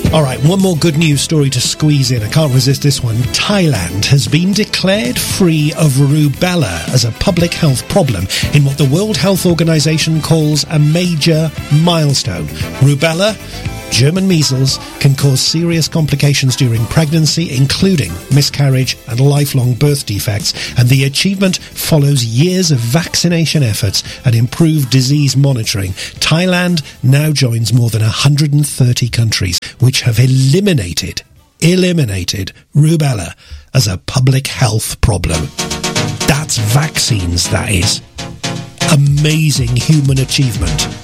All right, one more good news story to squeeze in. I can't resist this one. Thailand has been declared free of rubella as a public health problem in what the World Health Organization calls a major milestone. Rubella, German measles, can cause serious complications during pregnancy, including miscarriage and lifelong birth defects, and the achievement follows years of vaccination efforts and improved disease monitoring. Thailand now joins more than 130 countries which have eliminated rubella as a public health problem. That's vaccines, that is. Amazing human achievement.